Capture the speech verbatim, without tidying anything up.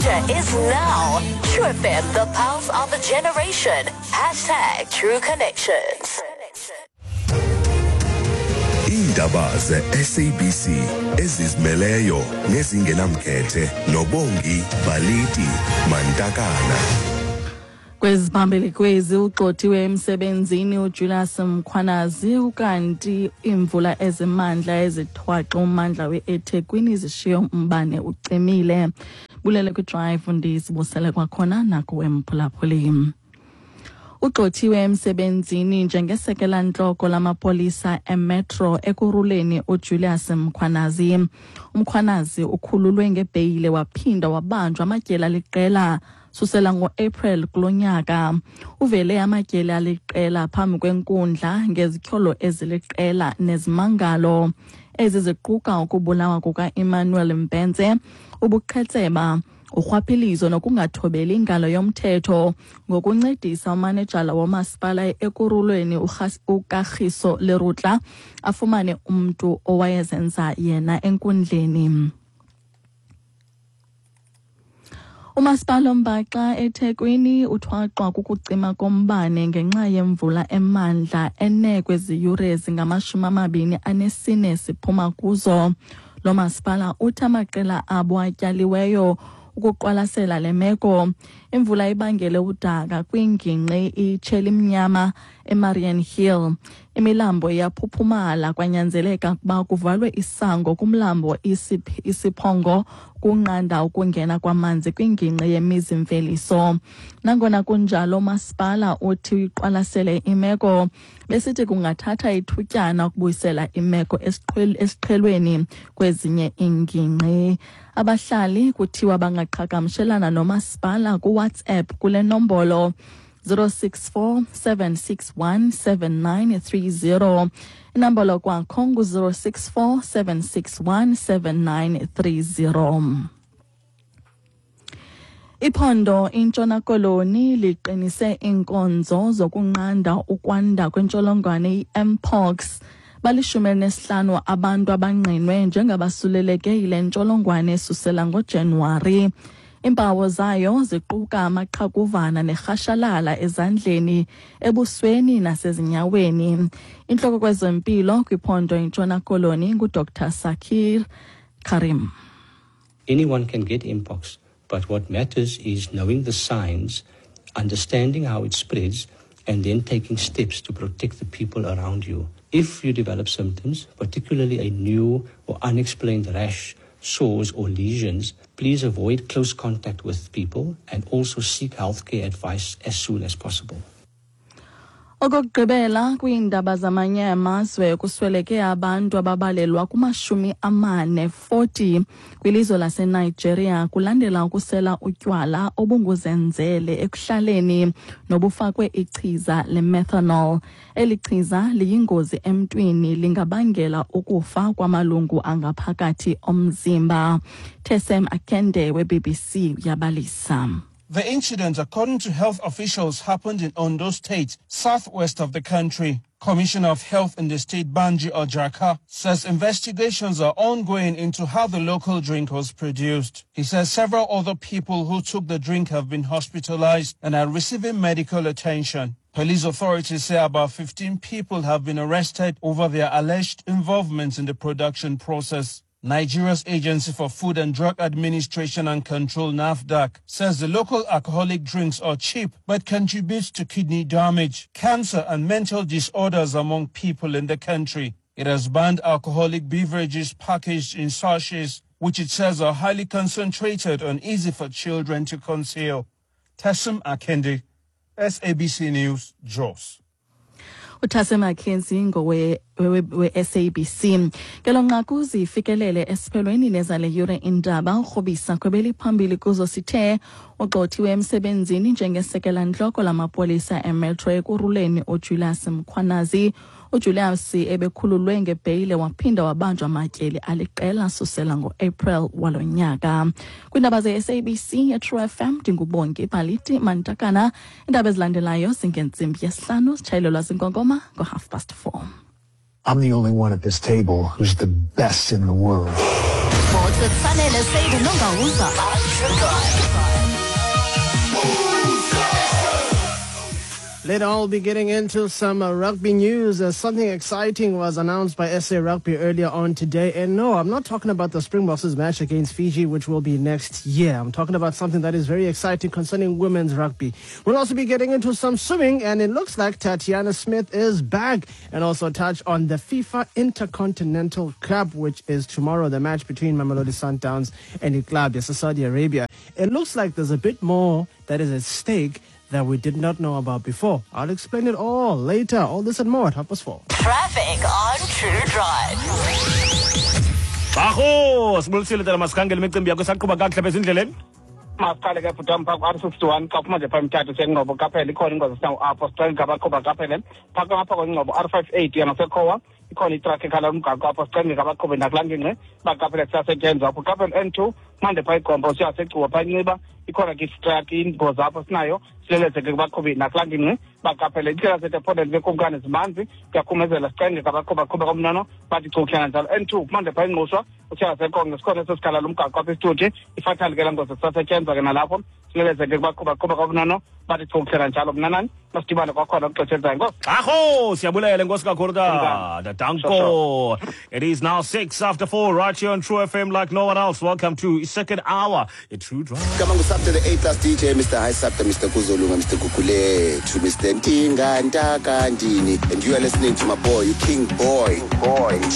Future is now. True F M, the pulse of a generation. Hashtag True Connections. Indaba ze-S A B C ezizimeleyo nezingenamkhethe noBongi Baliti Mantakana. Kwezibambele kwezi ugxothiwe emsebenzini uJulius Mkhwanazi ukanti imvula ezimandla ezithwaxa ummandla weEthekwini zishiyo umbane ucimile. Bulele kwi-drive ndizibusele kwakhona nakuwe mphulaphuli. Ugxothiwe emsebenzini njengesekela ntloko lamapolisa eMetro ekuruleni uJulius Mkhwanazi. Umkhwanazi ukhululwe ngebheyile waphinda wabanjwa amatyela liqela susela ngo-April kulonyaka. Uvele amatyela liqela phambi kwenkundla ngezityholo eziliqela nezimangalo eziziquka ukubulawa kuka-Emmanuel Mpenze, ubuqhetseba, urhwaphilizo nokungathobeli ingalo yomthetho ngokuncedisa umanejala womasipala ekurulweni uKagiso Lerutla afumane umntu owayezenza yena enkundleni. Umasipala oMbaxa eThekwini uthwaxwa kukucima kombane ngenxa yemvula emandla ene kweziyure ezingamashumi amabini anesine siphuma kuzo. Lo masipala uthi amaqela abo atyaliweyo ukuqwalasela le meko. Imvula ibangele udaka kwingingqi iChelimnyama eMarian Hill. Imilambo iyaphuphumala kwanyanzeleka ukuba kuvalwe isango kumlambo Isiphongo kunqanda ukungena kwamanzi kwingingqi yemizimveliso. Nangona kunjalo umasipala uthi uyiqwalasele imeko besithi kungathatha ithutyana ukubuyisela imeko esiqhelweni kwezinye ingingqi. Abahlali kuthiwa bangaqhagamshelana nomasipala kuWhatsApp kule nombolo zero six four seven six one seven nine three zero. Inambolo kwakho ngu zero six four seven six one seven nine three zero. Iphondo iNtshona Koloni liqinise inkonzo zokunqanda ukwanda kwentsholongwane i-Mpox. Balishumi nesihlanu abantu abanqinwe njengabasuleleke yile ntsholongwane susela ngoJanuwari. Impawu zayo ziquka amaqhakuvana nerhashalala ezandleni, ebusweni nasezinyaweni. Inhloko kwezempilo kwiphondo iNtshona Koloni nguDoctor Sakir Karim. Anyone can get Mpox, but what matters is knowing the signs, understanding how it spreads, and then taking steps to protect the people around you. If you develop symptoms, particularly a new or unexplained rash, sores or lesions, please avoid close contact with people and also seek healthcare advice as soon as possible. Okugqibela kwiindaba zamanye amazwe kusweleke abantu ababalelwa kumashumi amane forty kwilizwe laseNigeria kulandela ukusela utywala obunguzenzele ekuhlaleni nobufakwe ichiza lemethanol. Eli chiza liyingozi emntwini, lingabangela ukufa kwamalungu angaphakathi omzimba. Tesem Akende we-B B C uyabalisa. The incident, according to health officials, happened in Ondo State, southwest of the country. Commissioner of Health in the state, Banji Ojaka, says investigations are ongoing into how the local drink was produced. He says several other people who took the drink have been hospitalized and are receiving medical attention. Police authorities say about fifteen people have been arrested over their alleged involvement in the production process. Nigeria's Agency for Food and Drug Administration and Control, NAFDAC, says the local alcoholic drinks are cheap but contribute to kidney damage, cancer and mental disorders among people in the country. It has banned alcoholic beverages packaged in sachets, which it says are highly concentrated and easy for children to conceal. Tessim Akende, S A B C News, Jos. Uthase Mackenzie ngowe we-S A B C. Ngelo nqaku zifikelele esiphelweni nezale yure indaba urhobisa kwebeli phambili kuzo sithe ugxothiwe emsebenzini njengesekela ntloko lamapolisa eMetro ekuruleni uJulius Mkhwanazi. uJulius ebekhululwe ngebheyile waphinda wabanjwa amatyeli aliqela susela ngo-April walonyaka. Kwindaba ze-S A B C ye-True F M ndingubongi Baliti Mantakana. Indaba ezilandelayo zingentsimbi yesihlanu sitshayelelwa zinkonkoma ngo half past four. I'm the only one at this table who's the best in the world. Later on, we'll be getting into some uh, rugby news. Uh, something exciting was announced by S A Rugby earlier on today. And no, I'm not talking about the Springboks' match against Fiji, which will be next year. I'm talking about something that is very exciting concerning women's rugby. We'll also be getting into some swimming, and it looks like Tatiana Smith is back. And also touch on the FIFA Intercontinental Cup, which is tomorrow, the match between Mamelodi Sundowns and Eclabia, Saudi Arabia. It looks like there's a bit more that is at stake that we did not know about before. I'll explain it all later. All this and more at half past four. Traffic on True Drive. Baho, sibulisile tala masikangela imicimbi yakho saqhuba kakuhle bezindleleni. Masiqale ke futhi umpha R fifty-one kapha manje phambi thathu sengqobo kaphela ikhona ingozi sinawo apho sicela ngabaqhuba kaphela phaka ngapha kwengqobo R fifty-eight yana sekhowa ikhona itraffic khala umgaqo apho sicela ngabaqhuba nakulangingqe bakaphela kusasetshenzwa apho kaphela N two manje pha igombo siyasecua pha inxiba ikhona ke strike ingozi apho sinayo sileleze ke kubaqhubi nakulangingqe bakaphela icela sethe phone bekumkane zimanzi kuyakhumezela sicela ngabaqhuba qhuba komnono bathi chokhana njalo N two manje pha ingqoshwa uthela sekonke sikhona sesikhala lumgaqo apha isithuthi ifathali ke langozi kusasetshenzwa ke nalapho sileleze ke kubaqhuba qhuba komnono bathi chokhana njalo mnanani masidibane kwakhona uxesha elizayo ngosi Baho, siyabulela nkosi kakhulu da danko. It is now six after four right here on True F M like no one else. Welcome to second hour at True Drive. Come on, Sabta the A plus D J, Mister High Sabta, Mister Kuzolunga, Mister Kukule, to Mister Ntinga Ntaka Ndini, and you are listening to my boy, you King Boy, boy.